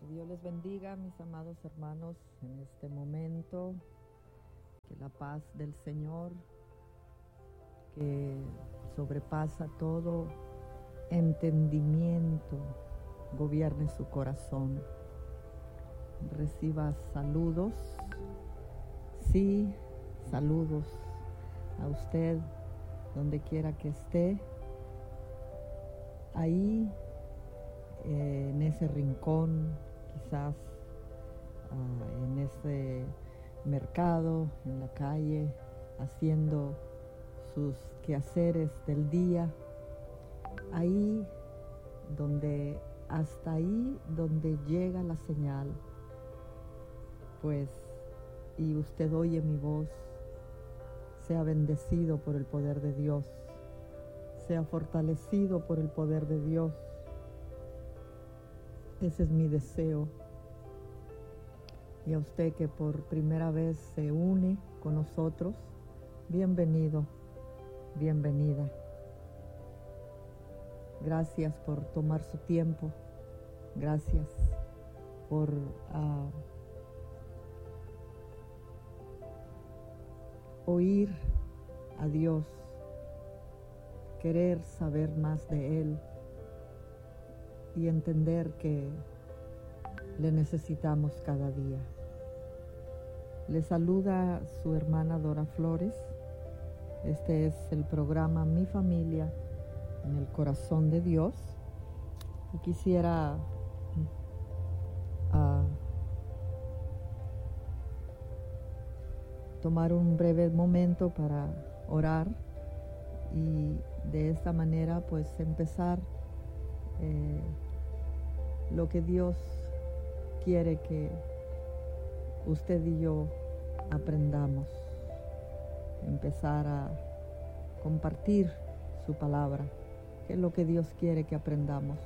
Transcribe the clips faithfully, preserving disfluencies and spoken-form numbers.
Que Dios les bendiga, mis amados hermanos, en este momento. Que la paz del Señor, que sobrepasa todo entendimiento, gobierne su corazón. Reciba saludos, sí, saludos a usted, donde quiera que esté, ahí, eh, en ese rincón, quizás uh, en ese mercado, en la calle, haciendo sus quehaceres del día, ahí donde, hasta ahí donde llega la señal, pues, y usted oye mi voz, sea bendecido por el poder de Dios, sea fortalecido por el poder de Dios. Ese es mi deseo. Y a usted que por primera vez se une con nosotros, bienvenido, bienvenida. Gracias por tomar su tiempo, gracias por uh, oír a Dios, querer saber más de Él y entender que le necesitamos cada día. Le saluda su hermana Dora Flores. Este es el programa Mi Familia en el Corazón de Dios. Y quisiera uh, tomar un breve momento para orar y de esta manera pues empezar eh, lo que Dios quiere que usted y yo aprendamos, empezar a compartir su palabra, que es lo que Dios quiere que aprendamos.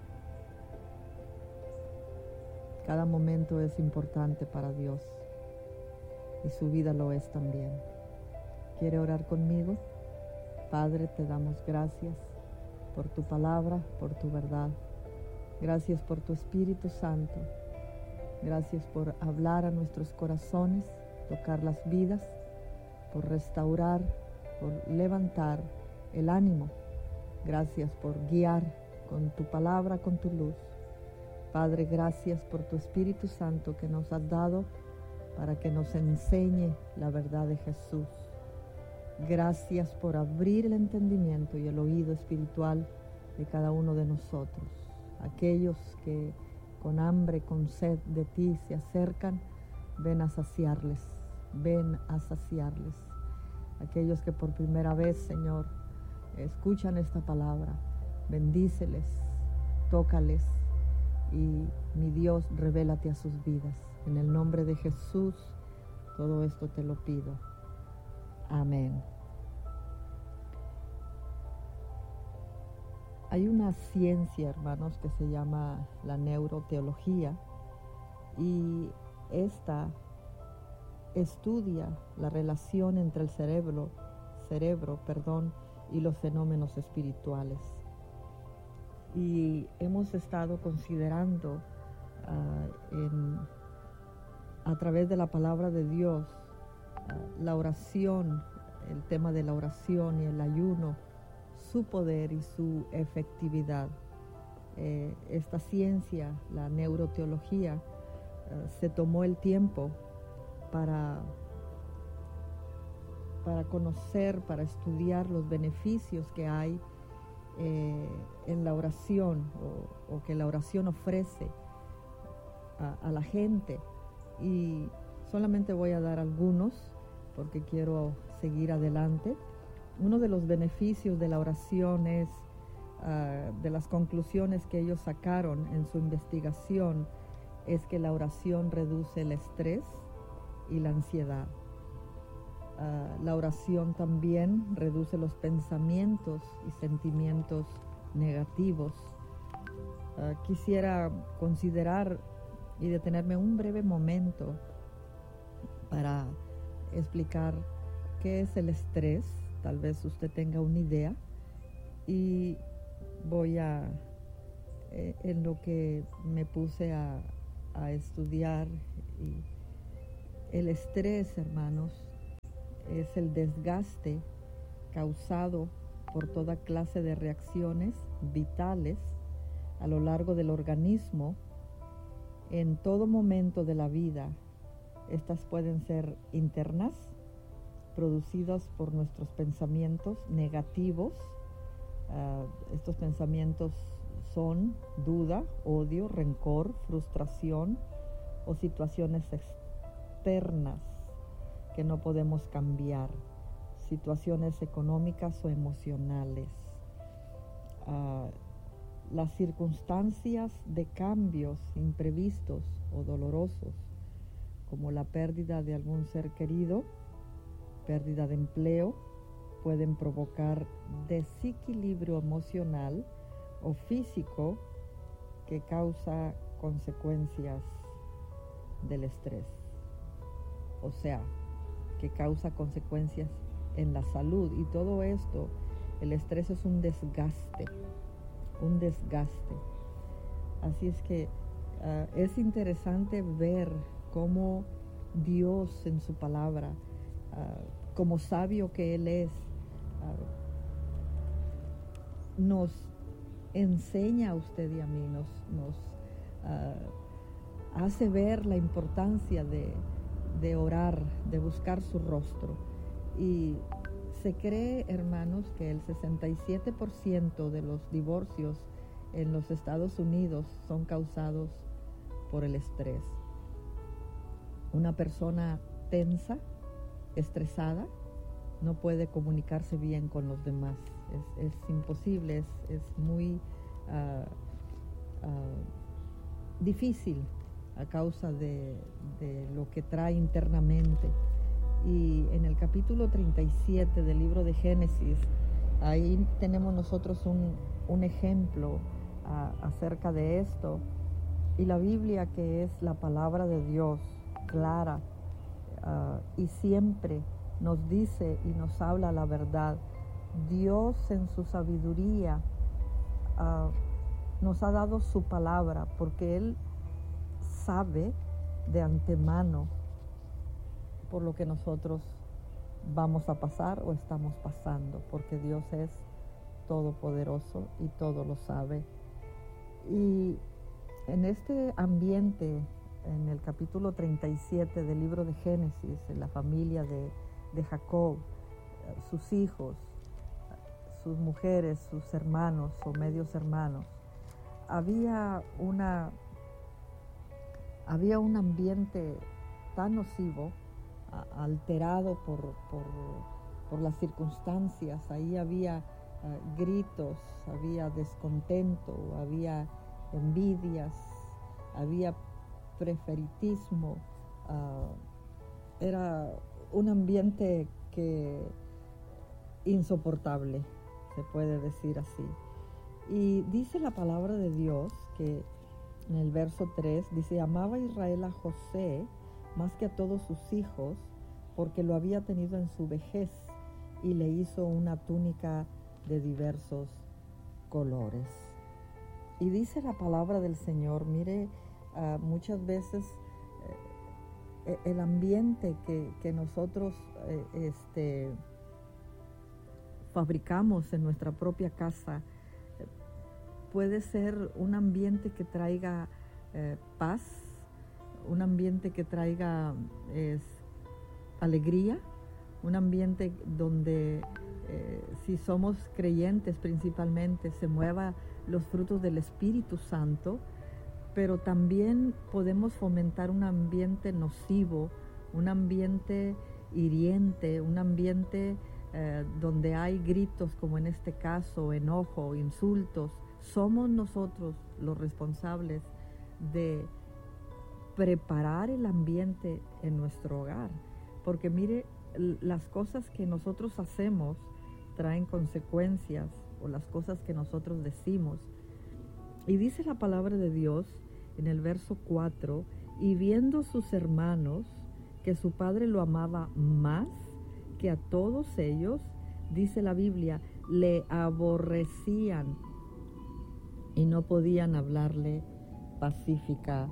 Cada momento es importante para Dios y su vida lo es también. ¿Quiere orar conmigo? Padre, te damos gracias por tu palabra, por tu verdad. Gracias por tu Espíritu Santo. Gracias por hablar a nuestros corazones, tocar las vidas, por restaurar, por levantar el ánimo. Gracias por guiar con tu palabra, con tu luz. Padre, gracias por tu Espíritu Santo que nos has dado para que nos enseñe la verdad de Jesús. Gracias por abrir el entendimiento y el oído espiritual de cada uno de nosotros. Aquellos que con hambre, con sed de ti se acercan, ven a saciarles, ven a saciarles. Aquellos que por primera vez, Señor, escuchan esta palabra, bendíceles, tócales y, mi Dios, revélate a sus vidas. En el nombre de Jesús, todo esto te lo pido. Amén. Hay una ciencia, hermanos, que se llama la neuroteología y esta estudia la relación entre el cerebro, cerebro, perdón, y los fenómenos espirituales. Y hemos estado considerando uh, en, a través de la palabra de Dios uh, la oración, el tema de la oración y el ayuno, su poder y su efectividad. Eh, esta ciencia, la neuroteología, eh, se tomó el tiempo para, para conocer, para estudiar los beneficios que hay eh, en la oración o, o que la oración ofrece a, a la gente. Y solamente voy a dar algunos porque quiero seguir adelante. Uno de los beneficios de la oración es, uh, de las conclusiones que ellos sacaron en su investigación, es que la oración reduce el estrés y la ansiedad. Uh, la oración también reduce los pensamientos y sentimientos negativos. Uh, quisiera considerar y detenerme un breve momento para explicar qué es el estrés. Tal vez usted tenga una idea y voy a, eh, en lo que me puse a, a estudiar. Y el estrés, hermanos, es el desgaste causado por toda clase de reacciones vitales a lo largo del organismo en todo momento de la vida. Estas pueden ser internas, producidas por nuestros pensamientos negativos. Uh, estos pensamientos son duda, odio, rencor, frustración o situaciones externas que no podemos cambiar, situaciones económicas o emocionales. Uh, las circunstancias de cambios imprevistos o dolorosos, como la pérdida de algún ser querido, pérdida de empleo, pueden provocar desequilibrio emocional o físico que causa consecuencias del estrés. O sea, que causa consecuencias en la salud. Y todo esto, el estrés es un desgaste, un desgaste. Así es que uh, es interesante ver cómo Dios en su palabra, uh, como sabio que Él es, uh, nos enseña a usted y a mí, nos, nos uh, hace ver la importancia de, de orar, de buscar su rostro. Y se cree, hermanos, que el sesenta y siete por ciento de los divorcios en los Estados Unidos son causados por el estrés. Una persona tensa, estresada, no puede comunicarse bien con los demás. Es, es imposible, es, es muy uh, uh, difícil a causa de, de lo que trae internamente. Y en el capítulo treinta y siete del libro de Génesis, ahí tenemos nosotros un, un ejemplo uh, acerca de esto. Y la Biblia, que es la palabra de Dios, clara, uh, y siempre nos dice y nos habla la verdad. Dios en su sabiduría uh, nos ha dado su palabra, porque Él sabe de antemano por lo que nosotros vamos a pasar o estamos pasando, porque Dios es todopoderoso y todo lo sabe. Y en este ambiente, en el capítulo treinta y siete del libro de Génesis, en la familia de, de Jacob, sus hijos, sus mujeres, sus hermanos o medios hermanos, había una había un ambiente tan nocivo, alterado por, por, por las circunstancias. Ahí había uh, gritos, había descontento, había envidias, había preferitismo. Uh, era un ambiente que insoportable, se puede decir así. Y dice la palabra de Dios que en el verso tres dice: amaba Israel a José más que a todos sus hijos, porque lo había tenido en su vejez, y le hizo una túnica de diversos colores. Y dice la palabra del Señor, mire, uh, muchas veces eh, el ambiente que, que nosotros eh, este, fabricamos en nuestra propia casa eh, puede ser un ambiente que traiga eh, paz, un ambiente que traiga es, alegría, un ambiente donde eh, si somos creyentes principalmente se mueva los frutos del Espíritu Santo, pero también podemos fomentar un ambiente nocivo, un ambiente hiriente, un ambiente eh, donde hay gritos, como en este caso, enojo, insultos. Somos nosotros los responsables de preparar el ambiente en nuestro hogar, porque mire, las cosas que nosotros hacemos traen consecuencias, o las cosas que nosotros decimos. Y dice la palabra de Dios en el verso cuatro: y viendo sus hermanos que su padre lo amaba más que a todos ellos, dice la Biblia, le aborrecían y no podían hablarle pacíficamente.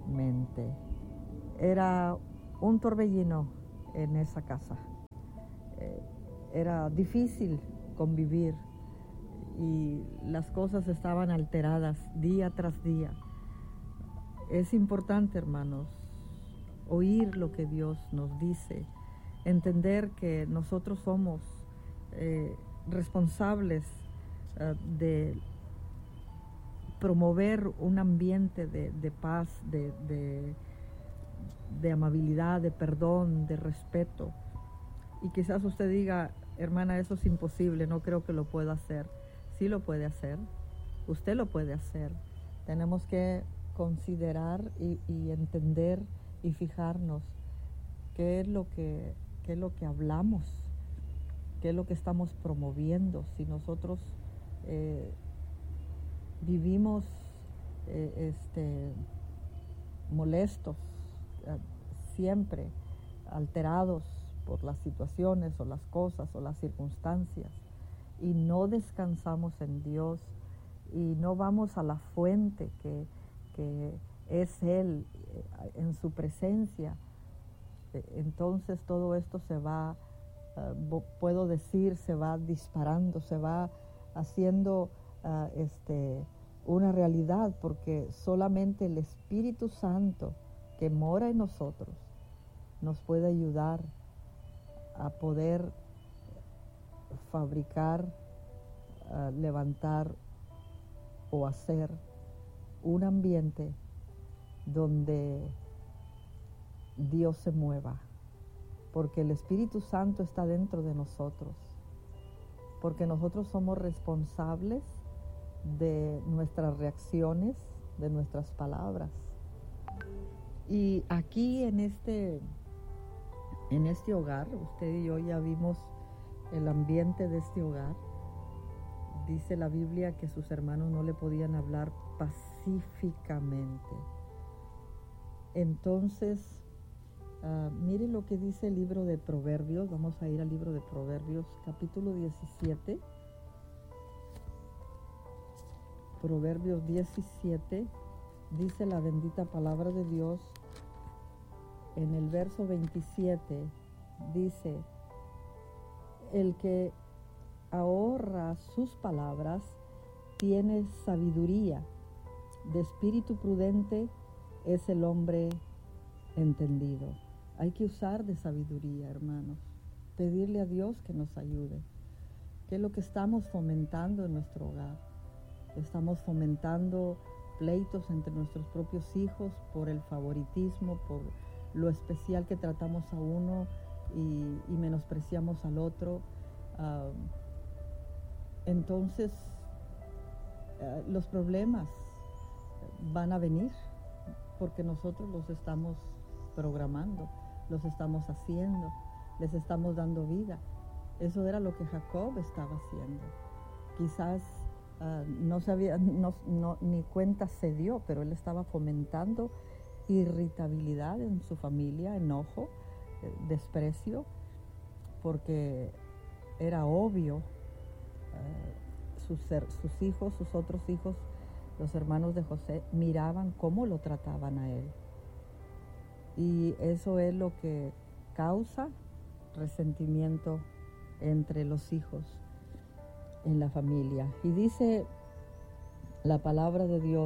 Era un torbellino en esa casa. Eh, era difícil convivir y las cosas estaban alteradas día tras día. Es importante, hermanos, oír lo que Dios nos dice, entender que nosotros somos eh, responsables uh, de promover un ambiente de, de paz, de, de, de amabilidad, de perdón, de respeto. Y quizás usted diga, hermana, eso es imposible, no creo que lo pueda hacer. Sí lo puede hacer, usted lo puede hacer. Tenemos que considerar y, y entender y fijarnos qué es lo que, qué es lo que hablamos, qué es lo que estamos promoviendo. Si nosotros eh, vivimos eh, este, molestos, eh, siempre alterados por las situaciones o las cosas o las circunstancias, y no descansamos en Dios y no vamos a la fuente que, que es Él, eh, en su presencia, eh, entonces todo esto se va, uh, puedo decir, se va disparando, se va haciendo uh, este, una realidad, porque solamente el Espíritu Santo que mora en nosotros nos puede ayudar a poder fabricar, uh, levantar o hacer un ambiente donde Dios se mueva, porque el Espíritu Santo está dentro de nosotros, porque nosotros somos responsables de nuestras reacciones, de nuestras palabras. Y aquí en este En este hogar, usted y yo ya vimos el ambiente de este hogar. Dice la Biblia que sus hermanos no le podían hablar pacíficamente. Entonces, uh, mire lo que dice el libro de Proverbios. Vamos a ir al libro de Proverbios, capítulo diecisiete. Proverbios diecisiete, dice la bendita palabra de Dios. En el verso veintisiete dice, el que ahorra sus palabras tiene sabiduría, de espíritu prudente es el hombre entendido. Hay que usar de sabiduría, hermanos, pedirle a Dios que nos ayude. ¿Qué es lo que estamos fomentando en nuestro hogar? Estamos fomentando pleitos entre nuestros propios hijos por el favoritismo, por lo especial que tratamos a uno y, y menospreciamos al otro. Uh, entonces, uh, los problemas van a venir porque nosotros los estamos programando, los estamos haciendo, les estamos dando vida. Eso era lo que Jacob estaba haciendo. Quizás uh, no sabía, no, no, ni cuenta se dio, pero él estaba fomentando irritabilidad en su familia, enojo, eh, desprecio, porque era obvio, eh, sus, sus hijos, sus otros hijos, los hermanos de José, miraban cómo lo trataban a él. Y eso es lo que causa resentimiento entre los hijos en la familia. Y dice la palabra de Dios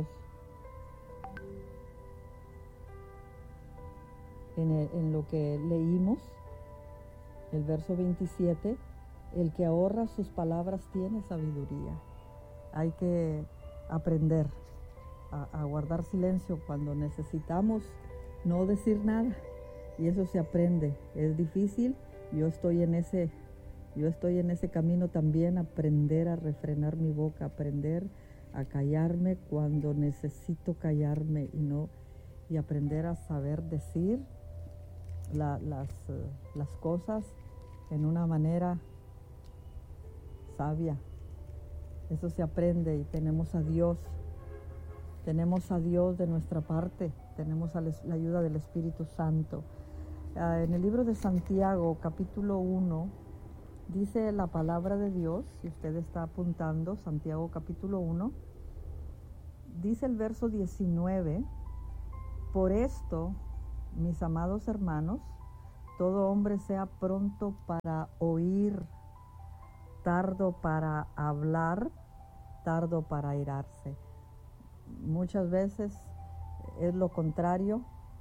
En, el, en lo que leímos, el verso veintisiete, el que ahorra sus palabras tiene sabiduría. Hay que aprender a, a guardar silencio cuando necesitamos no decir nada, y eso se aprende. Es difícil, yo estoy en ese, yo estoy en ese camino también, aprender a refrenar mi boca, aprender a callarme cuando necesito callarme y no, y aprender a saber decir La, las, uh, las cosas en una manera sabia. Eso se aprende, y tenemos a Dios, tenemos a Dios de nuestra parte, tenemos a la ayuda del Espíritu Santo. Uh, en el libro de Santiago, capítulo uno, dice la palabra de Dios, si usted está apuntando, Santiago capítulo uno, dice el verso diecinueve, por esto, mis amados hermanos, todo hombre sea pronto para oír, tardo para hablar, tardo para airarse. Muchas veces es lo contrario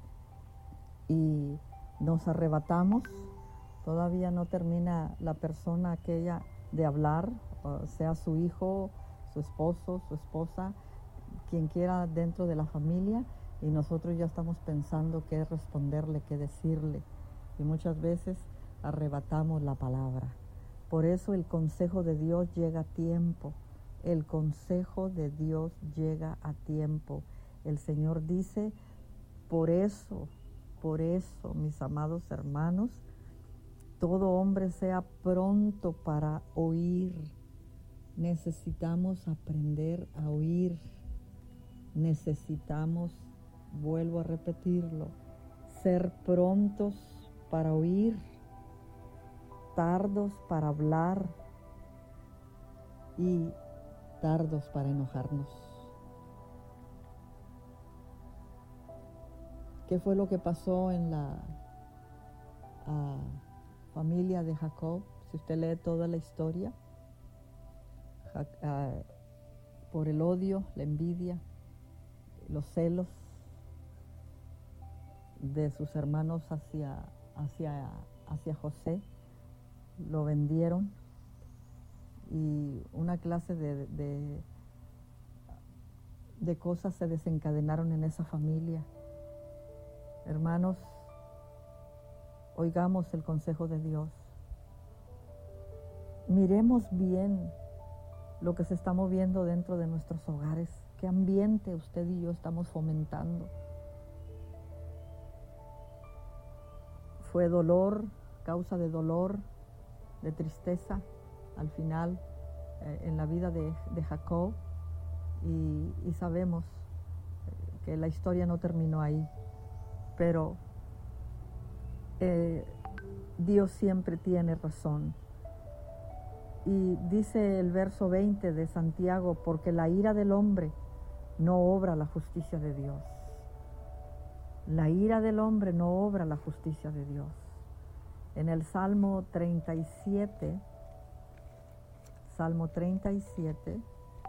y nos arrebatamos. Todavía no termina la persona aquella de hablar, sea su hijo, su esposo, su esposa, quien quiera dentro de la familia, y nosotros ya estamos pensando qué responderle, qué decirle, y muchas veces arrebatamos la palabra. Por eso el consejo de Dios llega a tiempo. El consejo de Dios llega a tiempo. El Señor dice, por eso, por eso, mis amados hermanos, todo hombre sea pronto para oír. Necesitamos aprender a oír. Necesitamos, vuelvo a repetirlo, ser prontos para oír, tardos para hablar y tardos para enojarnos. ¿Qué fue lo que pasó en la uh, familia de Jacob? Si usted lee toda la historia, uh, por el odio, la envidia, los celos de sus hermanos hacia, hacia, hacia José, lo vendieron, y una clase de, de, de cosas se desencadenaron en esa familia. Hermanos, oigamos el consejo de Dios. Miremos bien lo que se está moviendo dentro de nuestros hogares. ¿Qué ambiente usted y yo estamos fomentando? Fue dolor, causa de dolor, de tristeza, al final, eh, en la vida de, de Jacob, y, y sabemos que la historia no terminó ahí, pero eh, Dios siempre tiene razón. Y dice el verso veinte de Santiago, porque la ira del hombre no obra la justicia de Dios. La ira del hombre no obra la justicia de Dios. En el Salmo treinta y siete, Salmo treinta y siete,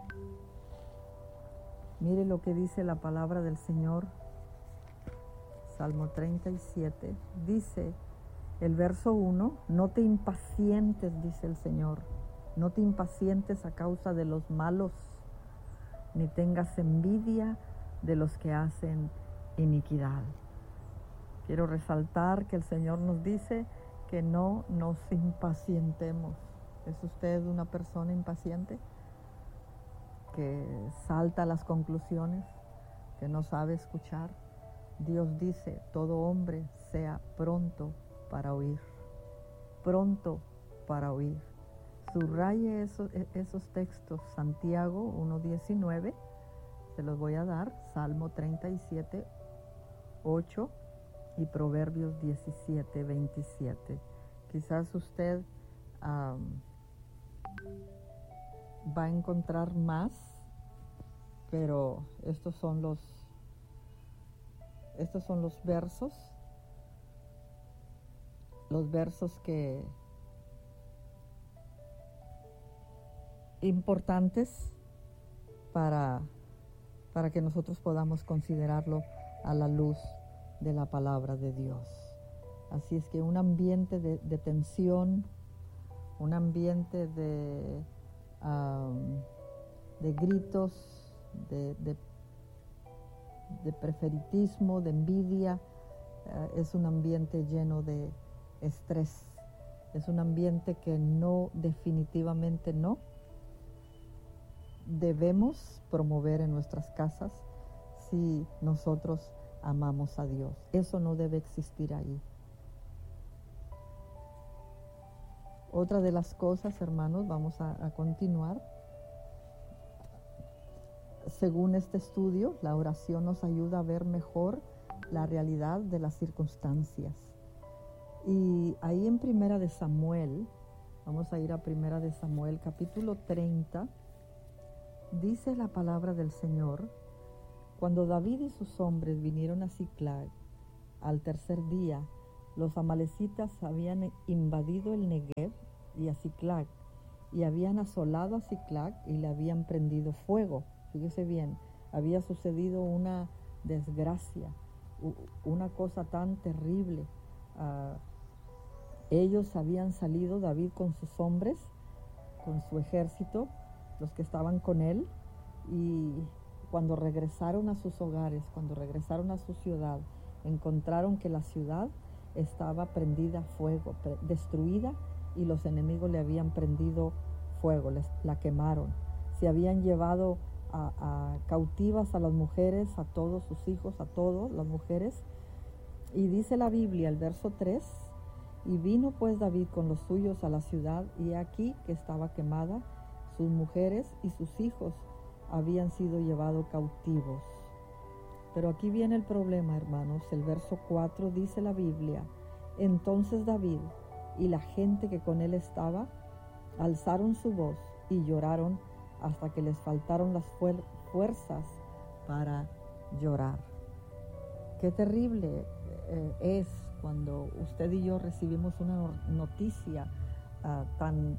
mire lo que dice la palabra del Señor. Salmo treinta y siete, dice el verso uno, no te impacientes, dice el Señor, no te impacientes a causa de los malos, ni tengas envidia de los que hacen iniquidad. Quiero resaltar que el Señor nos dice que no nos impacientemos. ¿Es usted una persona impaciente? Que salta a las conclusiones, que no sabe escuchar. Dios dice, todo hombre sea pronto para oír, pronto para oír. Subraye esos, esos textos, Santiago uno diecinueve, se los voy a dar, Salmo treinta y siete, ocho y Proverbios diecisiete, veintisiete. Quizás usted um, va a encontrar más, pero estos son los estos son los versos, los versos que importantes para, para que nosotros podamos considerarlo a la luz de la palabra de Dios. Así es que un ambiente de, de tensión, un ambiente de, um, de gritos, de, de, de preferitismo, de envidia, uh, es un ambiente lleno de estrés. Es un ambiente que no, definitivamente no debemos promover en nuestras casas si nosotros amamos a Dios. Eso no debe existir ahí. Otra de las cosas, hermanos, vamos a, a continuar. Según este estudio, la oración nos ayuda a ver mejor la realidad de las circunstancias. Y ahí en Primera de Samuel, vamos a ir a Primera de Samuel, capítulo treinta, dice la palabra del Señor Cuando David y sus hombres vinieron a Siclag al tercer día, los amalecitas habían invadido el Negev y a Siclag, y habían asolado a Siclag y le habían prendido fuego. Fíjese bien, había sucedido una desgracia, una cosa tan terrible. Uh, ellos habían salido, David con sus hombres, con su ejército, los que estaban con él, y cuando regresaron a sus hogares, cuando regresaron a su ciudad, encontraron que la ciudad estaba prendida a fuego, pre- destruida, y los enemigos le habían prendido fuego, les, la quemaron. Se habían llevado a, a cautivas a las mujeres, a todos sus hijos, a todas las mujeres. Y dice la Biblia, el verso tres, y vino pues David con los suyos a la ciudad, y aquí que estaba quemada, sus mujeres y sus hijos habían sido llevados cautivos. Pero aquí viene el problema, hermanos. El verso cuatro dice la Biblia, entonces David y la gente que con él estaba alzaron su voz y lloraron hasta que les faltaron las fuer- fuerzas para llorar. Qué terrible eh, es cuando usted y yo recibimos una noticia uh, tan uh,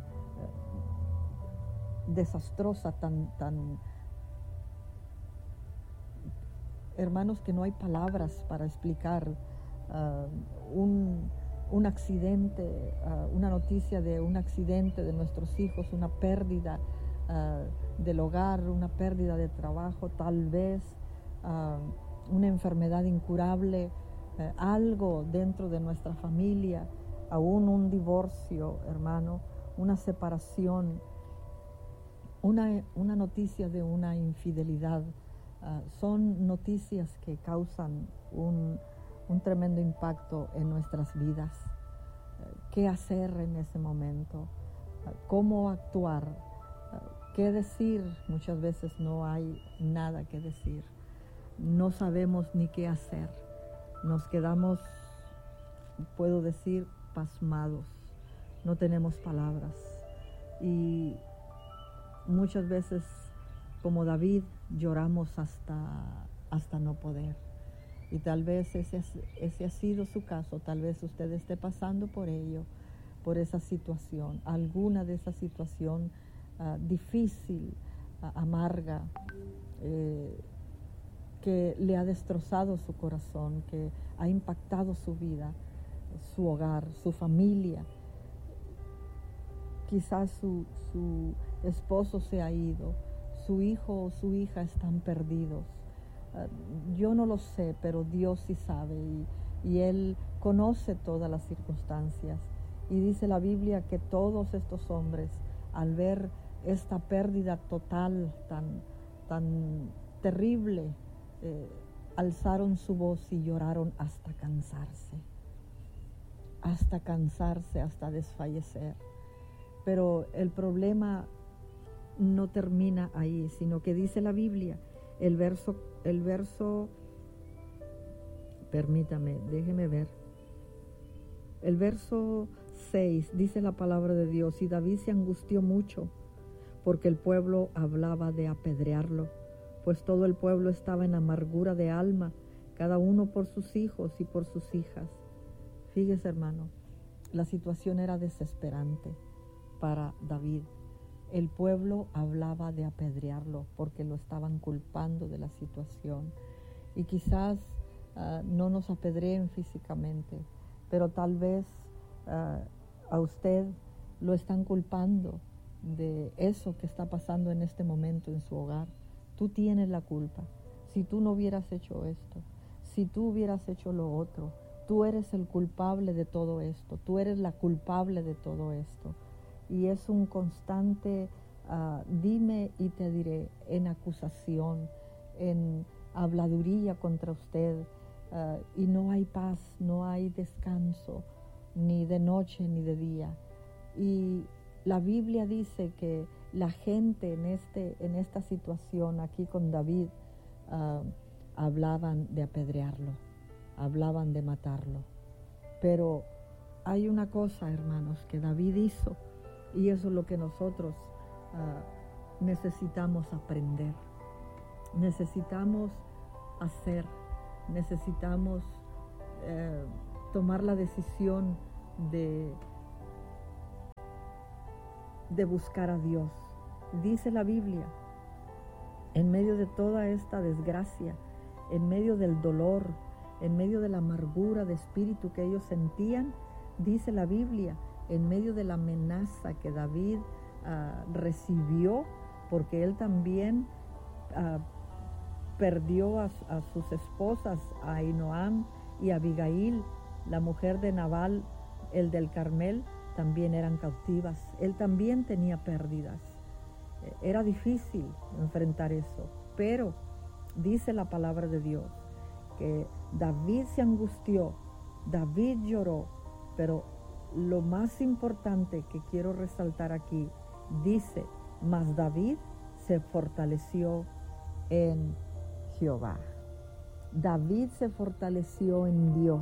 desastrosa, tan, tan, hermanos, que no hay palabras para explicar. Uh, un, un accidente, uh, una noticia de un accidente de nuestros hijos, una pérdida uh, del hogar, una pérdida de trabajo, tal vez uh, una enfermedad incurable, uh, algo dentro de nuestra familia, aún un divorcio, hermano, una separación, una, una noticia de una infidelidad. Uh, son noticias que causan un, un tremendo impacto en nuestras vidas. Uh, ¿Qué hacer en ese momento? Uh, ¿Cómo actuar? Uh, ¿Qué decir? Muchas veces no hay nada que decir. No sabemos ni qué hacer. Nos quedamos, puedo decir, pasmados. No tenemos palabras. Y muchas veces, como David, lloramos hasta, hasta no poder. Y tal vez ese, ese ha sido su caso. Tal vez usted esté pasando por ello, por esa situación, alguna de esa situación uh, difícil, uh, amarga, eh, que le ha destrozado su corazón, que ha impactado su vida, su hogar, su familia. Quizás su, su esposo se ha ido, su hijo o su hija están perdidos. Uh, yo no lo sé, pero Dios sí sabe, y, y Él conoce todas las circunstancias. Y dice la Biblia que todos estos hombres, al ver esta pérdida total, tan, tan terrible, eh, alzaron su voz y lloraron hasta cansarse, hasta cansarse, hasta desfallecer. Pero el problema no termina ahí, sino que dice la Biblia, el verso, el verso, permítame, déjeme ver, el verso seis dice la palabra de Dios, y David se angustió mucho, porque el pueblo hablaba de apedrearlo, pues todo el pueblo estaba en amargura de alma, cada uno por sus hijos y por sus hijas. Fíjese, hermano, la situación era desesperante para David. El pueblo hablaba de apedrearlo porque lo estaban culpando de la situación. Y quizás uh, no nos apedreen físicamente, pero tal vez uh, a usted lo están culpando de eso que está pasando en este momento en su hogar. Tú tienes la culpa. Si tú no hubieras hecho esto, si tú hubieras hecho lo otro, tú eres el culpable de todo esto, tú eres la culpable de todo esto. Y es un constante uh, dime y te diré, en acusación, en habladuría contra usted, uh, y no hay paz, no hay descanso, ni de noche ni de día. Y la Biblia dice que la gente en, este, en esta situación, aquí con David, uh, hablaban de apedrearlo, hablaban de matarlo. Pero hay una cosa, hermanos, que David hizo, y eso es lo que nosotros uh, necesitamos aprender. Necesitamos hacer. Necesitamos eh, tomar la decisión de, de buscar a Dios. Dice la Biblia, en medio de toda esta desgracia, en medio del dolor, en medio de la amargura de espíritu que ellos sentían, dice la Biblia, en medio de la amenaza que David uh, recibió, porque él también uh, perdió a, a sus esposas, a Ahinoam y a Abigail, la mujer de Nabal, el del Carmel, también eran cautivas. Él también tenía pérdidas. Era difícil enfrentar eso, pero dice la palabra de Dios que David se angustió, David lloró, pero lo más importante que quiero resaltar aquí, dice, mas David se fortaleció en Jehová. David se fortaleció en Dios.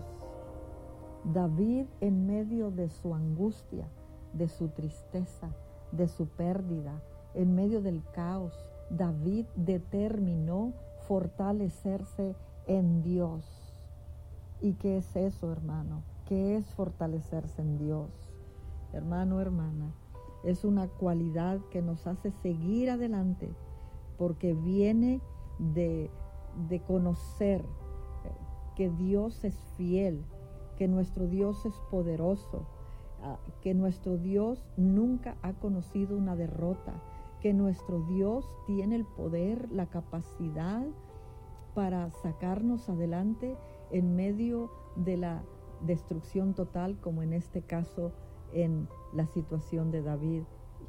David, en medio de su angustia, de su tristeza, de su pérdida, en medio del caos, David determinó fortalecerse en Dios. ¿Y qué es eso, hermano? ¿Qué es fortalecerse en Dios? Hermano, hermana, es una cualidad que nos hace seguir adelante, porque viene de, de conocer que Dios es fiel, que nuestro Dios es poderoso, que nuestro Dios nunca ha conocido una derrota, que nuestro Dios tiene el poder, la capacidad para sacarnos adelante en medio de la destrucción total, como en este caso en la situación de David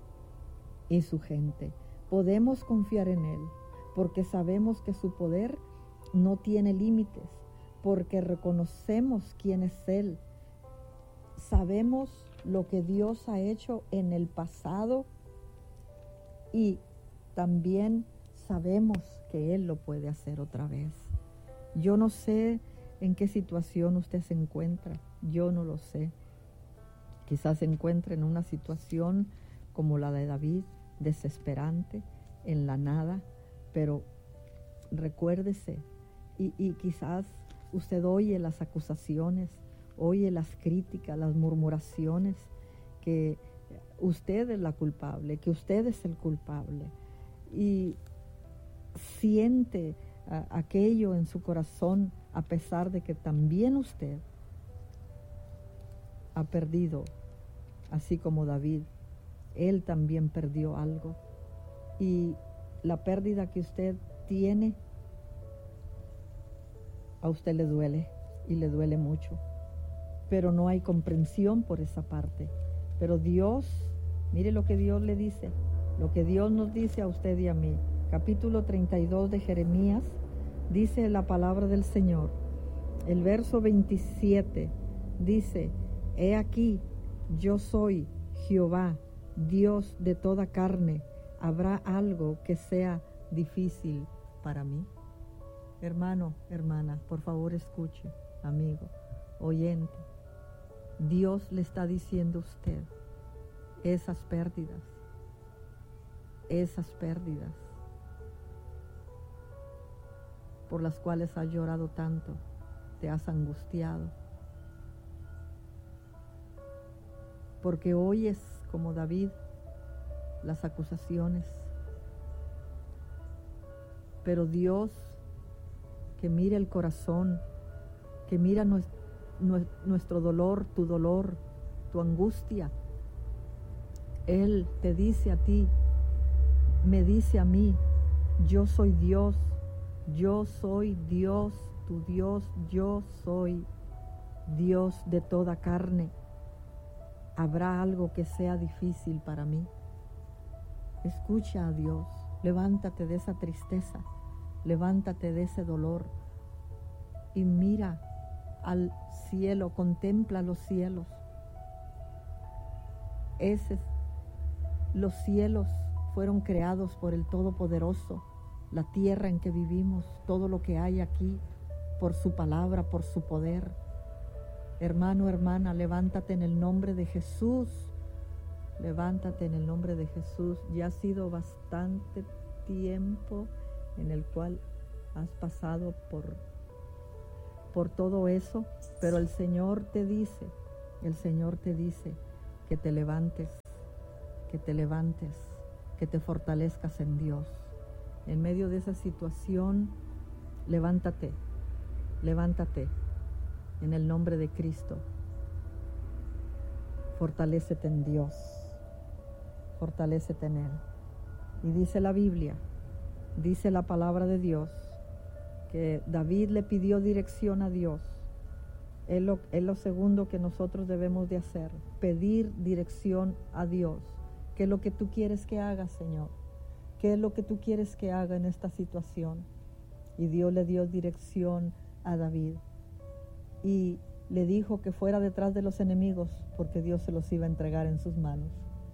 y su gente. Podemos confiar en Él porque sabemos que su poder no tiene límites, porque reconocemos quién es Él. Sabemos lo que Dios ha hecho en el pasado y también sabemos que Él lo puede hacer otra vez. Yo no sé en qué situación usted se encuentra, yo no lo sé. Quizás se encuentre en una situación como la de David, desesperante, en la nada, pero recuérdese, y, y quizás usted oye las acusaciones, oye las críticas, las murmuraciones, que usted es la culpable, que usted es el culpable, y siente uh, aquello en su corazón, a pesar de que también usted ha perdido, así como David. Él también perdió algo, y la pérdida que usted tiene, a usted le duele, y le duele mucho, pero no hay comprensión por esa parte. Pero Dios, mire lo que Dios le dice, lo que Dios nos dice a usted y a mí. Capítulo treinta y dos de Jeremías, dice la palabra del Señor, el verso veintisiete, dice, he aquí, yo soy Jehová, Dios de toda carne, ¿habrá algo que sea difícil para mí? Hermano, hermana, por favor escuche, amigo, oyente. Dios le está diciendo a usted esas pérdidas, esas pérdidas por las cuales has llorado tanto, te has angustiado, porque oyes como David las acusaciones, pero Dios, que mira el corazón, que mira nuestro, nuestro dolor, tu dolor, tu angustia, Él te dice a ti, me dice a mí, yo soy Dios, yo soy Dios, tu Dios, yo soy Dios de toda carne. ¿Habrá algo que sea difícil para mí? Escucha a Dios, levántate de esa tristeza, levántate de ese dolor y mira al cielo, contempla los cielos. Ese, los cielos fueron creados por el Todopoderoso, la tierra en que vivimos, todo lo que hay aquí, por su palabra, por su poder. Hermano, hermana, levántate en el nombre de Jesús, levántate en el nombre de Jesús. Ya ha sido bastante tiempo en el cual has pasado por, por todo eso, pero el Señor te dice, el Señor te dice que te levantes, que te levantes, que te fortalezcas en Dios. En medio de esa situación, levántate, levántate en el nombre de Cristo. Fortalécete en Dios, fortalécete en Él. Y dice la Biblia, dice la palabra de Dios, que David le pidió dirección a Dios. Es lo, es lo segundo que nosotros debemos de hacer, pedir dirección a Dios. ¿Qué es lo que tú quieres que haga, Señor? ¿Qué es lo que tú quieres que haga en esta situación? Y Dios le dio dirección a David. Y le dijo que fuera detrás de los enemigos, porque Dios se los iba a entregar en sus manos.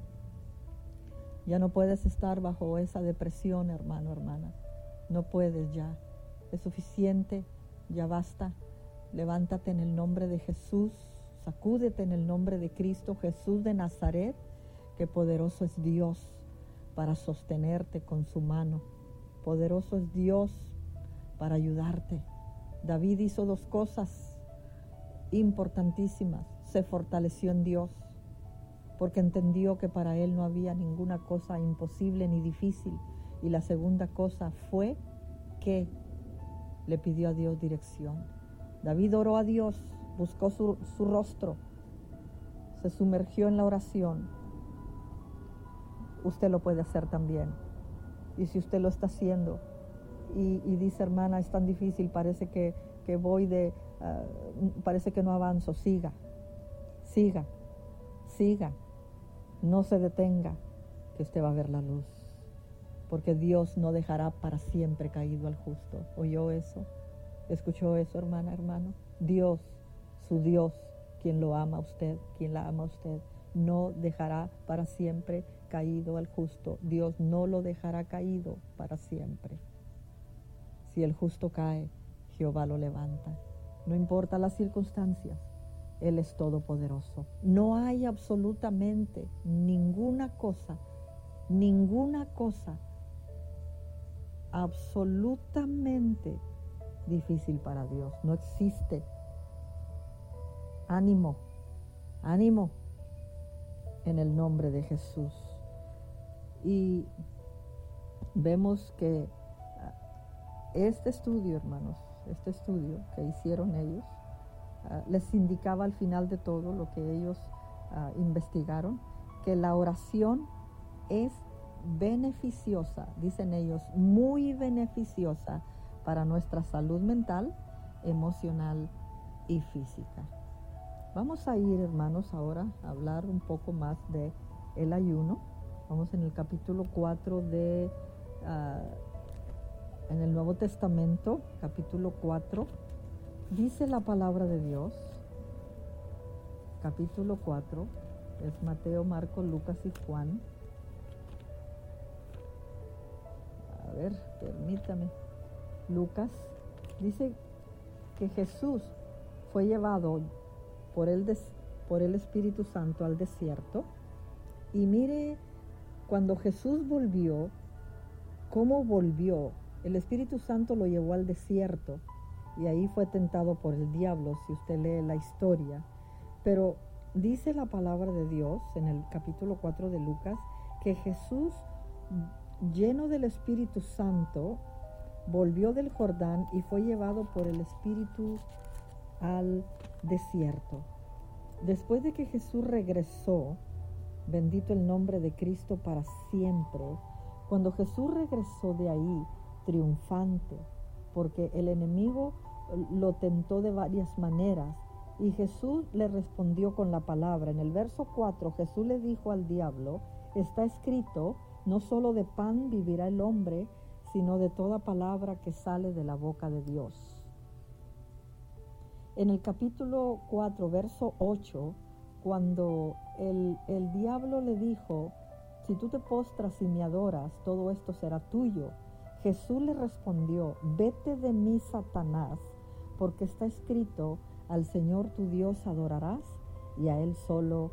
Ya no puedes estar bajo esa depresión, hermano, hermana. No puedes ya. Es suficiente, ya basta. Levántate en el nombre de Jesús, sacúdete en el nombre de Cristo Jesús de Nazaret, que poderoso es Dios para sostenerte con su mano. Poderoso es Dios para ayudarte. David hizo dos cosas importantísimas. Se fortaleció en Dios, porque entendió que para él no había ninguna cosa imposible ni difícil. Y la segunda cosa fue que le pidió a Dios dirección. David oró a Dios, buscó su, su rostro, se sumergió en la oración. Usted lo puede hacer también. Y si usted lo está haciendo y, y dice, hermana, es tan difícil, parece que, que voy de, uh, parece que no avanzo, siga, siga, siga, no se detenga, que usted va a ver la luz. Porque Dios no dejará para siempre caído al justo. ¿Oyó eso? ¿Escuchó eso, hermana, hermano? Dios, su Dios, quien lo ama a usted, quien la ama a usted, no dejará para siempre caído al justo. Dios no lo dejará caído para siempre. Si el justo cae, Jehová lo levanta. No importa las circunstancias, Él es todopoderoso. No hay absolutamente ninguna cosa, ninguna cosa absolutamente difícil para Dios. No existe. Ánimo, ánimo en el nombre de Jesús. Y vemos que este estudio, hermanos, este estudio que hicieron ellos, uh, les indicaba al final de todo lo que ellos uh, investigaron, que la oración es beneficiosa, dicen ellos, muy beneficiosa para nuestra salud mental, emocional y física. Vamos a ir, hermanos, ahora a hablar un poco más de el ayuno. Vamos en el capítulo cuatro de, uh, en el Nuevo Testamento, capítulo cuatro. Dice la palabra de Dios, capítulo cuatro, es Mateo, Marcos, Lucas y Juan. A ver, permítame. Lucas dice que Jesús fue llevado por el, des, por el Espíritu Santo al desierto. Y mire, cuando Jesús volvió, ¿cómo volvió? El Espíritu Santo lo llevó al desierto y ahí fue tentado por el diablo, si usted lee la historia. Pero dice la palabra de Dios en el capítulo cuatro de Lucas que Jesús, lleno del Espíritu Santo, volvió del Jordán y fue llevado por el Espíritu al desierto. Después de que Jesús regresó, bendito el nombre de Cristo para siempre, cuando Jesús regresó de ahí triunfante, porque el enemigo lo tentó de varias maneras, y Jesús le respondió con la palabra. En el verso cuatro, Jesús le dijo al diablo, está escrito, no solo de pan vivirá el hombre, sino de toda palabra que sale de la boca de Dios. En el capítulo cuatro, verso ocho, cuando el, el diablo le dijo, si tú te postras y me adoras, todo esto será tuyo, Jesús le respondió, vete de mí, Satanás, porque está escrito, al Señor tu Dios adorarás y a Él solo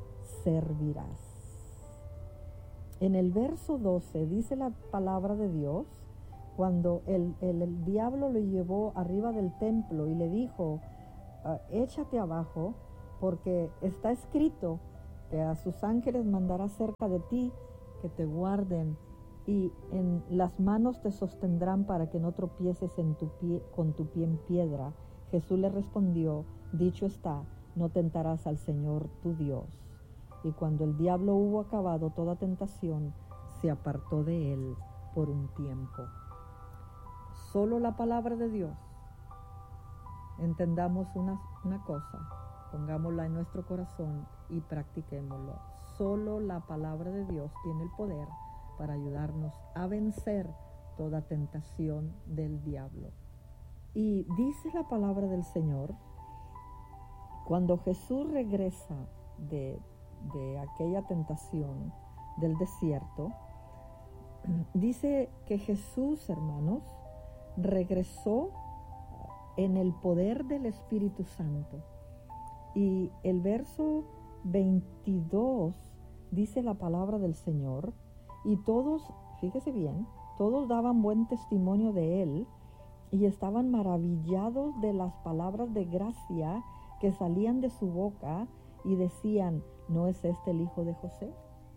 servirás. En el verso doce dice la palabra de Dios, cuando el, el, el diablo lo llevó arriba del templo y le dijo, uh, échate abajo, porque está escrito que a sus ángeles mandará cerca de ti, que te guarden, y en las manos te sostendrán para que no tropieces en tu pie, con tu pie en piedra. Jesús le respondió, dicho está, no tentarás al Señor tu Dios. Y cuando el diablo hubo acabado toda tentación, se apartó de él por un tiempo. Solo la palabra de Dios. Entendamos una, una cosa, pongámosla en nuestro corazón y practiquémoslo. Solo la palabra de Dios tiene el poder para ayudarnos a vencer toda tentación del diablo. Y dice la palabra del Señor, cuando Jesús regresa de, de aquella tentación del desierto, dice que Jesús, hermanos, regresó en el poder del Espíritu Santo. Y el verso veintidós dice la palabra del Señor, y todos, fíjese bien, todos daban buen testimonio de él y estaban maravillados de las palabras de gracia que salían de su boca y decían, ¿no es este el hijo de José?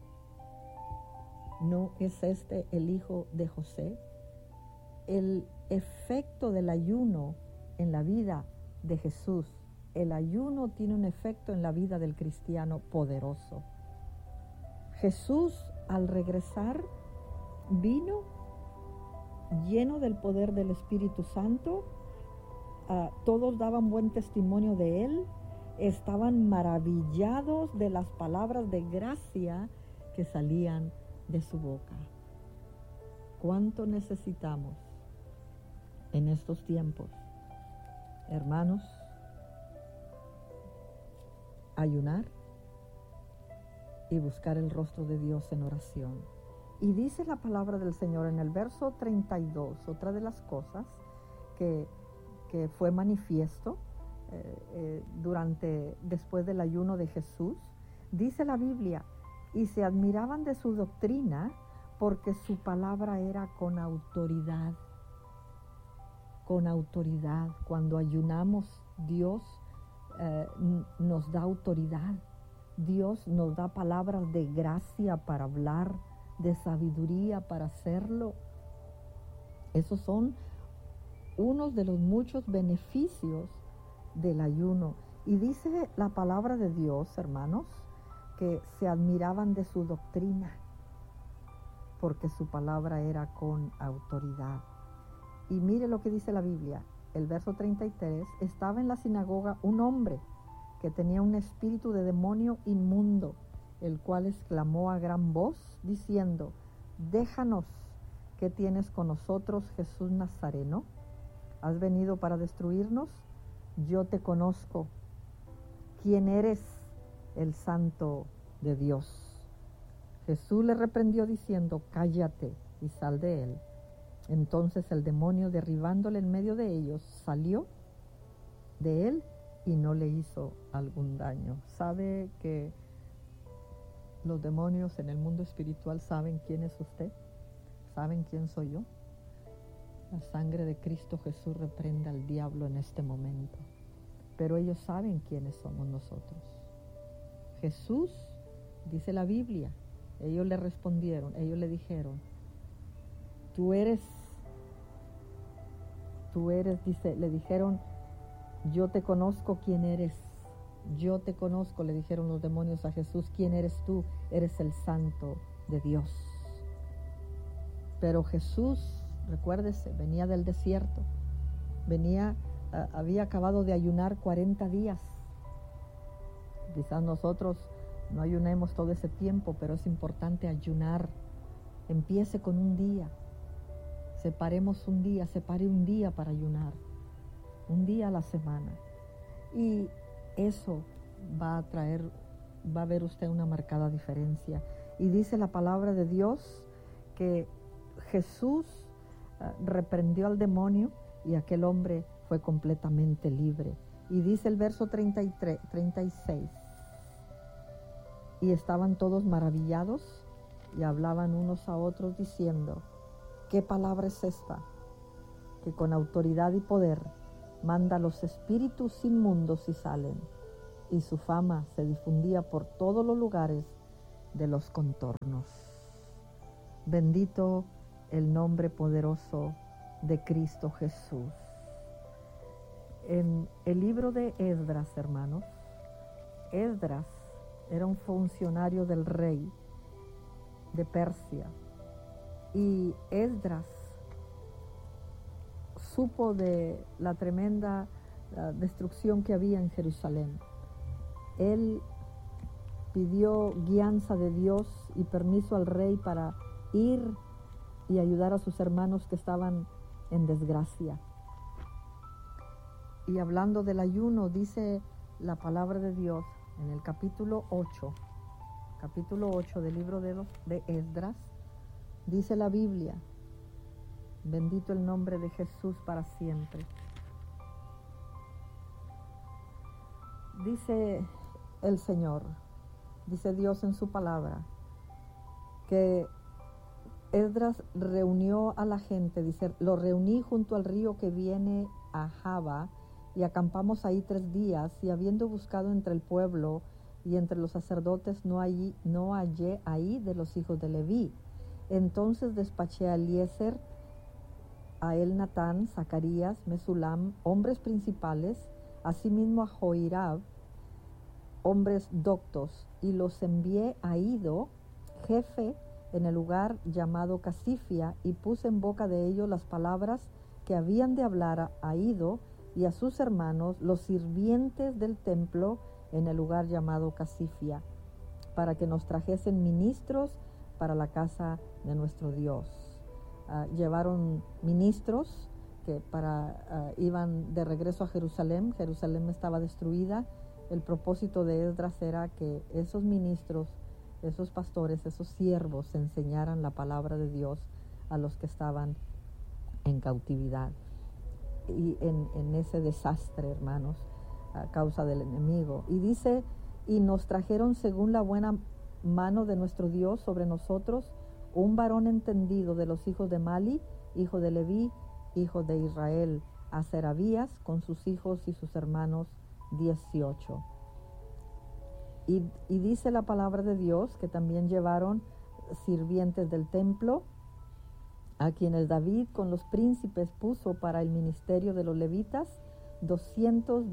¿No es este el hijo de José? El efecto del ayuno en la vida de Jesús, el ayuno tiene un efecto en la vida del cristiano poderoso. Jesús, al regresar, vino lleno del poder del Espíritu Santo. Uh, todos daban buen testimonio de él, estaban maravillados de las palabras de gracia que salían de su boca. ¿Cuánto necesitamos en estos tiempos, hermanos, ayunar y buscar el rostro de Dios en oración? Y dice la palabra del Señor en el verso treinta y dos, otra de las cosas que, que fue manifiesto eh, eh, durante, después del ayuno de Jesús, dice la Biblia, y se admiraban de su doctrina porque su palabra era con autoridad. Con autoridad. Cuando ayunamos, Dios eh, nos da autoridad. Dios nos da palabras de gracia para hablar, de sabiduría para hacerlo. Esos son unos de los muchos beneficios del ayuno. Y dice la palabra de Dios, hermanos, que se admiraban de su doctrina, porque su palabra era con autoridad. Y mire lo que dice la Biblia, el verso treinta y tres, estaba en la sinagoga un hombre que tenía un espíritu de demonio inmundo, el cual exclamó a gran voz, diciendo, déjanos, ¿qué tienes con nosotros, Jesús Nazareno? ¿Has venido para destruirnos? Yo te conozco. ¿Quién eres? El Santo de Dios. Jesús le reprendió diciendo, cállate y sal de él. Entonces el demonio, derribándole en medio de ellos, salió de él y no le hizo algún daño. ¿Sabe que los demonios en el mundo espiritual saben quién es usted? ¿Saben quién soy yo? La sangre de Cristo Jesús reprende al diablo en este momento. Pero ellos saben quiénes somos nosotros. Jesús, dice la Biblia, ellos le respondieron, ellos le dijeron, tú eres, tú eres, dice, le dijeron, yo te conozco quién eres, yo te conozco, le dijeron los demonios a Jesús, ¿quién eres tú? Eres el Santo de Dios. Pero Jesús, recuérdese, venía del desierto, venía, uh, había acabado de ayunar cuarenta días. Quizás nosotros no ayunemos todo ese tiempo, pero es importante ayunar. Empiece con un día. Separemos un día, separe un día para ayunar. Un día a la semana. Y eso va a traer, va a ver usted una marcada diferencia. Y dice la palabra de Dios que Jesús uh, reprendió al demonio y aquel hombre fue completamente libre. Y dice el verso treinta y tres, treinta y seis. Y estaban todos maravillados y hablaban unos a otros diciendo, ¿Qué palabra es esta? Que con autoridad y poder manda a los espíritus inmundos y salen, y su fama se difundía por todos los lugares de los contornos. Bendito el nombre poderoso de Cristo Jesús. En el libro de Esdras, hermanos, Esdras era un funcionario del rey de Persia, y Esdras supo de la tremenda uh, destrucción que había en Jerusalén. Él pidió guianza de Dios y permiso al rey para ir y ayudar a sus hermanos que estaban en desgracia. Y hablando del ayuno, dice la palabra de Dios en el capítulo ocho, capítulo ocho del libro de, de Esdras, dice la Biblia: bendito el nombre de Jesús para siempre. Dice el Señor, dice Dios en su palabra, que Esdras reunió a la gente, dice, lo reuní junto al río que viene a Jaba, y acampamos ahí tres días, y habiendo buscado entre el pueblo y entre los sacerdotes, no, allí, no hallé ahí de los hijos de Leví. Entonces despaché a Eliezer, a Elnatán, Zacarías, Mesulam, hombres principales, asimismo a Joirab, hombres doctos, y los envié a Ido, jefe, en el lugar llamado Casifia, y puse en boca de ellos las palabras que habían de hablar a, a Ido y a sus hermanos, los sirvientes del templo, en el lugar llamado Casifia, para que nos trajesen ministros para la casa de nuestro Dios. Uh, llevaron ministros que para uh, iban de regreso a Jerusalén. Jerusalén estaba destruida. El propósito de Esdras era que esos ministros, esos pastores, esos siervos enseñaran la palabra de Dios a los que estaban en cautividad y en, en ese desastre, hermanos, a causa del enemigo. Y dice, y nos trajeron según la buena mano de nuestro Dios sobre nosotros un varón entendido de los hijos de Mali, hijo de Leví, hijo de Israel, a Serabías, con sus hijos y sus hermanos dieciocho. Y, y dice la palabra de Dios que también llevaron sirvientes del templo, a quienes David con los príncipes puso para el ministerio de los levitas, doscientos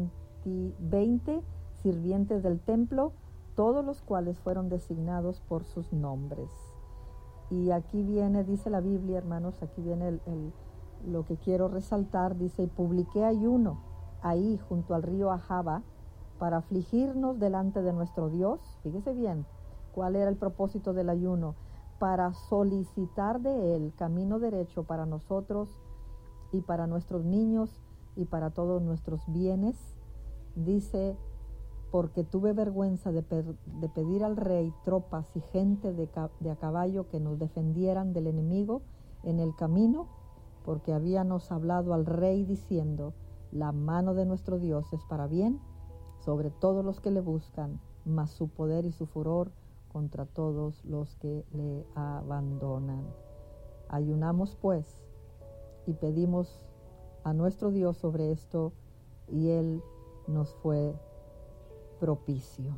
veinte sirvientes del templo, todos los cuales fueron designados por sus nombres. Y aquí viene, dice la Biblia, hermanos, aquí viene el, el, lo que quiero resaltar, dice, y publiqué ayuno ahí junto al río Ahava para afligirnos delante de nuestro Dios. Fíjese bien, ¿cuál era el propósito del ayuno? Para solicitar de él camino derecho para nosotros y para nuestros niños y para todos nuestros bienes. Dice, porque tuve vergüenza de, per, de pedir al rey tropas y gente de, de a caballo que nos defendieran del enemigo en el camino, porque habíamos hablado al rey diciendo, la mano de nuestro Dios es para bien sobre todos los que le buscan, mas su poder y su furor contra todos los que le abandonan. Ayunamos pues y pedimos a nuestro Dios sobre esto, y él nos fue propicio.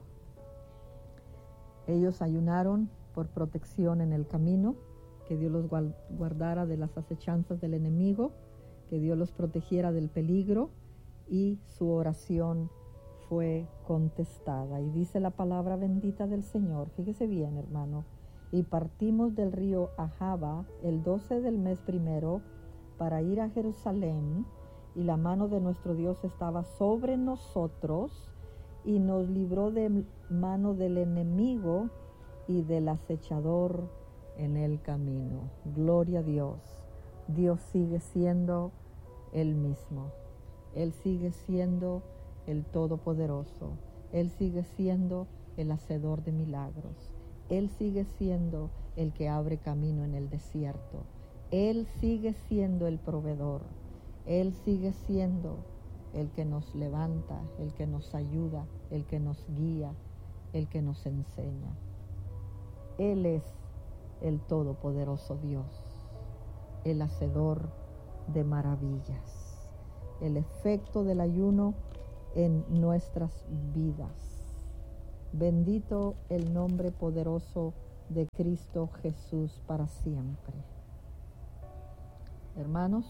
Ellos ayunaron por protección en el camino, que Dios los guardara de las acechanzas del enemigo, que Dios los protegiera del peligro, y su oración fue contestada. Y dice la palabra bendita del Señor, fíjese bien, hermano, y partimos del río Ahava el doce del mes primero para ir a Jerusalén, y la mano de nuestro Dios estaba sobre nosotros, y nos libró de mano del enemigo y del acechador en el camino. Gloria a Dios. Dios sigue siendo el mismo. Él sigue siendo el Todopoderoso. Él sigue siendo el hacedor de milagros. Él sigue siendo el que abre camino en el desierto. Él sigue siendo el proveedor. Él sigue siendo el que nos levanta, el que nos ayuda, el que nos guía, el que nos enseña. Él es el Todopoderoso Dios. el hacedor de maravillas. El efecto del ayuno en nuestras vidas. Bendito el nombre poderoso de Cristo Jesús para siempre. Hermanos,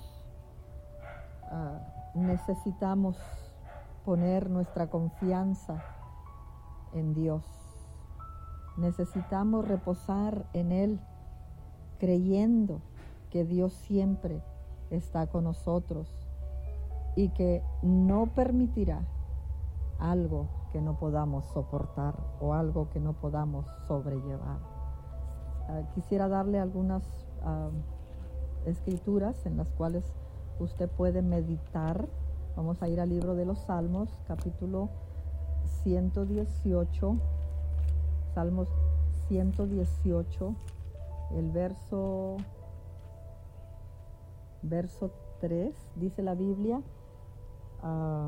uh, necesitamos poner nuestra confianza en Dios. Necesitamos reposar en Él, creyendo que Dios siempre está con nosotros y que no permitirá algo que no podamos soportar o algo que no podamos sobrellevar. Uh, quisiera darle algunas uh, escrituras en las cuales usted puede meditar. Vamos a ir al libro de los Salmos, capítulo ciento dieciocho, Salmos ciento dieciocho, el verso, verso tres, dice la Biblia, uh,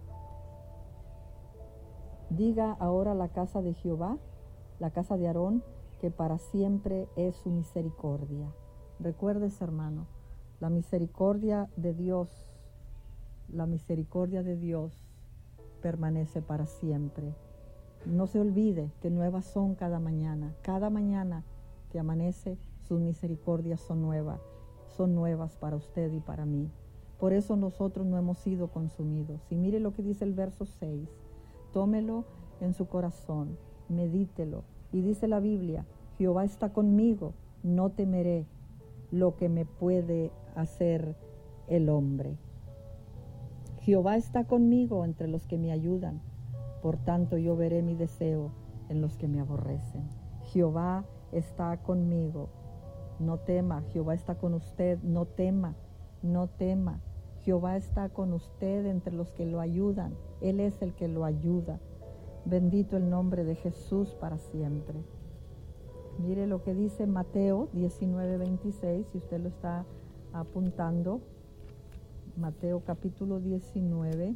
diga ahora la casa de Jehová, la casa de Aarón, que para siempre es su misericordia. Recuerdes, hermano, la misericordia de Dios, la misericordia de Dios permanece para siempre. No se olvide que nuevas son cada mañana. Cada mañana que amanece, sus misericordias son nuevas. Son nuevas para usted y para mí. Por eso nosotros no hemos sido consumidos. Y mire lo que dice el verso seis. Tómelo en su corazón, medítelo. Y dice la Biblia, Jehová está conmigo, no temeré lo que me puede hacer el hombre. Jehová está conmigo entre los que me ayudan. Por tanto, yo veré mi deseo en los que me aborrecen. Jehová está conmigo. No tema. Jehová está con usted. No tema. No tema. Jehová está con usted entre los que lo ayudan. Él es el que lo ayuda. Bendito el nombre de Jesús para siempre. Mire lo que dice Mateo diecinueve veintiséis, si usted lo está apuntando. Mateo capítulo diecinueve,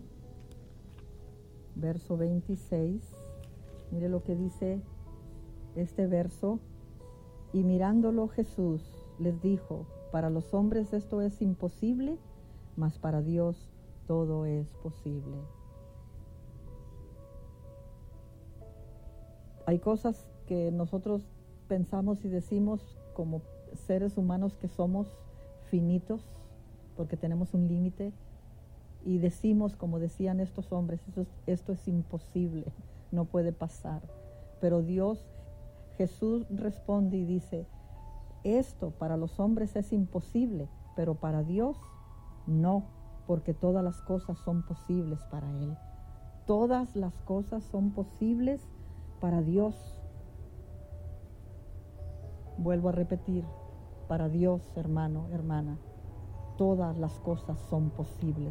verso veintiséis. Mire lo que dice este verso. Y mirándolo Jesús les dijo, para los hombres esto es imposible, mas para Dios todo es posible. Hay cosas que nosotros pensamos y decimos como seres humanos que somos finitos, porque tenemos un límite, y decimos, como decían estos hombres, esto es, esto es imposible, no puede pasar. Pero Dios, Jesús responde y dice, esto para los hombres es imposible, pero para Dios no, porque todas las cosas son posibles para Él. Todas las cosas son posibles para Dios. Vuelvo a repetir, para Dios, hermano, hermana, todas las cosas son posibles.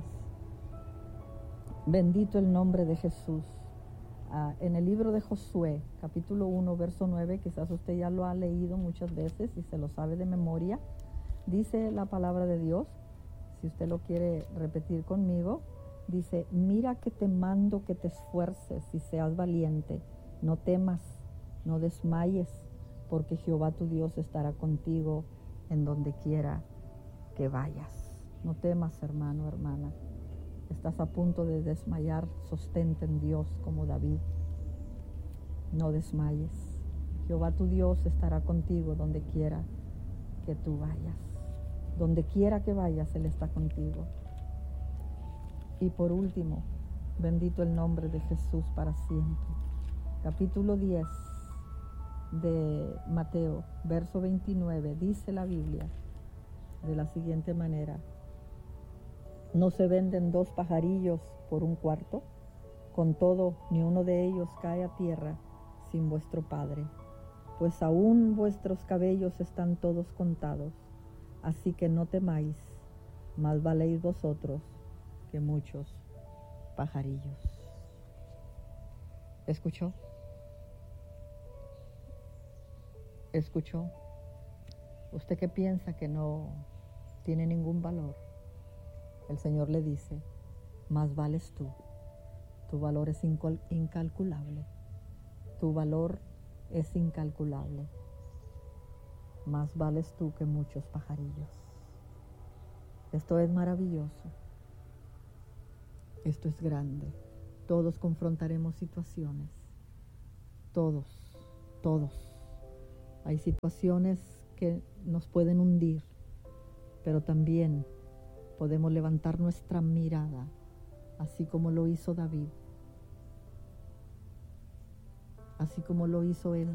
Bendito el nombre de Jesús. Ah, en el libro de Josué, capítulo uno, verso nueve, quizás usted ya lo ha leído muchas veces y se lo sabe de memoria, dice la palabra de Dios, si usted lo quiere repetir conmigo, dice, mira que te mando que te esfuerces y seas valiente, no temas, no desmayes, porque Jehová tu Dios estará contigo en donde quiera que vayas. No temas, hermano, hermana. Estás a punto de desmayar, sostente en Dios como David. No desmayes. Jehová tu Dios estará contigo donde quiera que tú vayas. Donde quiera que vayas, Él está contigo. Y por último, bendito el nombre de Jesús para siempre. Capítulo diez de Mateo, verso veintinueve, dice la Biblia de la siguiente manera: ¿no se venden dos pajarillos por un cuarto? Con todo, ni uno de ellos cae a tierra sin vuestro Padre, pues aún vuestros cabellos están todos contados. Así que no temáis, más valéis vosotros que muchos pajarillos. ¿Escuchó? ¿Escuchó? ¿Usted que piensa que no tiene ningún valor? El Señor le dice, más vales tú. Tu valor es incal- incalculable. Tu valor es incalculable. Más vales tú que muchos pajarillos. Esto es maravilloso. Esto es grande. Todos confrontaremos situaciones. Todos, todos. Hay situaciones que nos pueden hundir, pero también podemos levantar nuestra mirada, así como lo hizo David, así como lo hizo él.